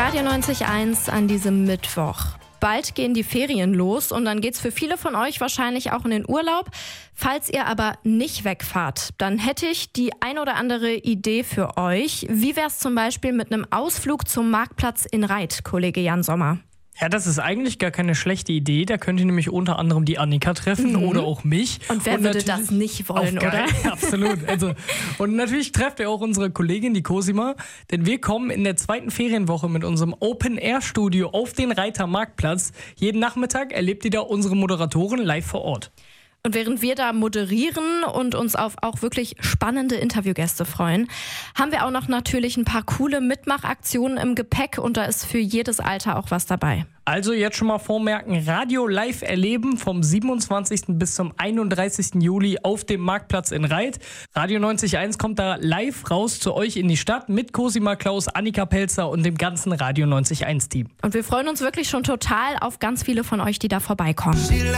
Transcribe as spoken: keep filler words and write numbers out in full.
Radio neunzig Komma eins an diesem Mittwoch. Bald gehen die Ferien los und dann geht's für viele von euch wahrscheinlich auch in den Urlaub. Falls ihr aber nicht wegfahrt, dann hätte ich die ein oder andere Idee für euch. Wie wär's zum Beispiel mit einem Ausflug zum Marktplatz in Reit, Kollege Jan Sommer? Ja, das ist eigentlich gar keine schlechte Idee. Da könnt ihr nämlich unter anderem die Annika treffen mhm. oder auch mich. Und wer und würde das nicht wollen, oder? Absolut. Also, und natürlich trefft ihr auch unsere Kollegin, die Cosima, denn wir kommen in der zweiten Ferienwoche mit unserem Open-Air-Studio auf den Reiter Marktplatz. Jeden Nachmittag erlebt ihr da unsere Moderatoren live vor Ort. Und während wir da moderieren und uns auf auch wirklich spannende Interviewgäste freuen, haben wir auch noch natürlich ein paar coole Mitmachaktionen im Gepäck und da ist für jedes Alter auch was dabei. Also jetzt schon mal vormerken, Radio live erleben vom siebenundzwanzigsten bis zum einunddreißigsten Juli auf dem Marktplatz in Reit. Radio neunzig Komma eins kommt da live raus zu euch in die Stadt mit Cosima Klaus, Annika Pelzer und dem ganzen Radio neunzig Komma eins Team. Und wir freuen uns wirklich schon total auf ganz viele von euch, die da vorbeikommen.